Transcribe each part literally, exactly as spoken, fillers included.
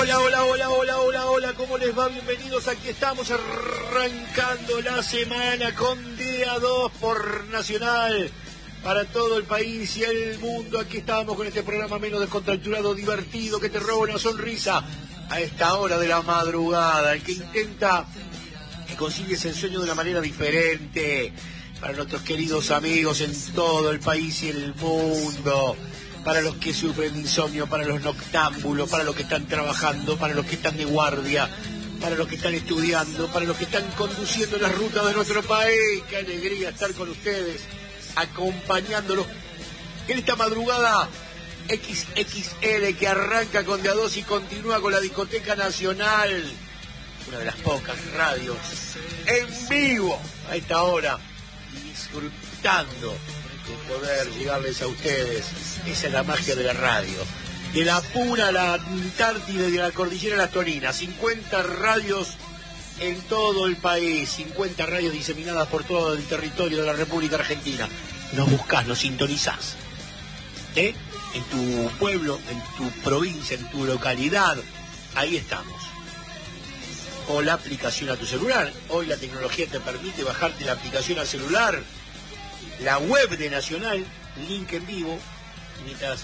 Hola, hola, hola, hola, hola, hola, ¿cómo les va? Bienvenidos, aquí estamos arrancando la semana con D A dos por Nacional para todo el país y el mundo. Aquí estamos con este programa menos descontracturado, divertido, que te roba una sonrisa a esta hora de la madrugada, el que intenta que consigues el sueño de una manera diferente para nuestros queridos amigos en todo el país y el mundo, para los que sufren de insomnio, para los noctámbulos, para los que están trabajando, para los que están de guardia, para los que están estudiando, para los que están conduciendo las rutas de nuestro país. Qué alegría estar con ustedes, acompañándolos en esta madrugada equis equis ele que arranca con D A dos y continúa con la Discoteca Nacional, una de las pocas radios en vivo a esta hora, disfrutando de poder llegarles a ustedes. Esa es la magia de la radio, de la Puna a la Antártida y de la Cordillera a las Toninas. cincuenta radios en todo el país, cincuenta radios diseminadas por todo el territorio de la República Argentina. Nos buscás, nos sintonizás, ¿eh? En tu pueblo, en tu provincia, en tu localidad, ahí estamos. O la aplicación a tu celular. Hoy la tecnología te permite bajarte la aplicación al celular, la web de Nacional, link en vivo, mientras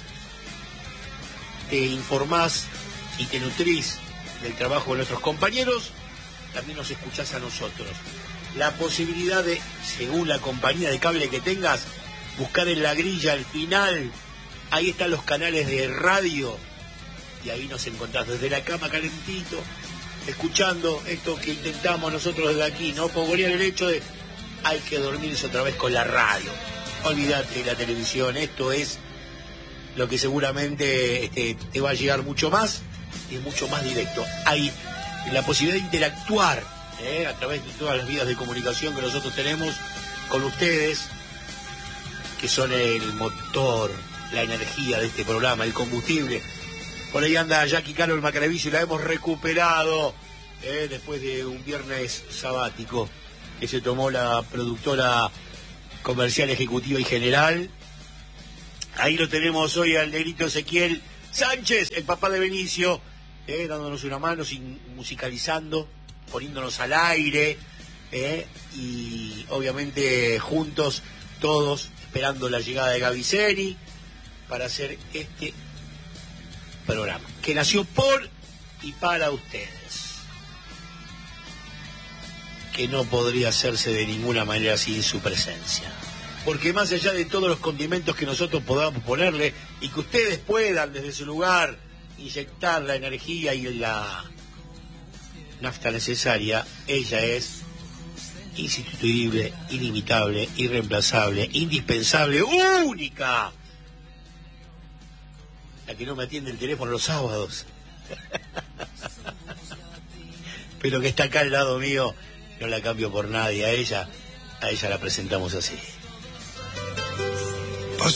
te informás y te nutrís del trabajo de nuestros compañeros, también nos escuchás a nosotros. La posibilidad de, según la compañía de cable que tengas, buscar en la grilla al final, ahí están los canales de radio, y ahí nos encontrás desde la cama calentito, escuchando esto que intentamos nosotros desde aquí, ¿no? Fogonear el hecho de hay que dormirse otra vez con la radio. Olvídate de la televisión, esto es lo que seguramente este, te va a llegar mucho más y mucho más directo. Hay la posibilidad de interactuar ¿eh? a través de todas las vías de comunicación que nosotros tenemos con ustedes, que son el motor, la energía de este programa, el combustible. Por ahí anda Jackie Caro, el Macaravillo, y la hemos recuperado ¿eh? después de un viernes sabático que se tomó la productora comercial, ejecutiva y general. Ahí lo tenemos hoy al negrito Ezequiel Sánchez, el papá de Benicio, eh, dándonos una mano, sin, musicalizando, poniéndonos al aire, eh, y obviamente juntos, todos, esperando la llegada de Gaviceni para hacer este programa, que nació por y para ustedes, que no podría hacerse de ninguna manera sin su presencia. Porque más allá de todos los condimentos que nosotros podamos ponerle y que ustedes puedan desde su lugar inyectar la energía y la nafta necesaria, ella es insustituible, inimitable, irreemplazable, indispensable, única. La que no me atiende el teléfono los sábados. Pero que está acá al lado mío, no la cambio por nadie. A ella, a ella la presentamos así.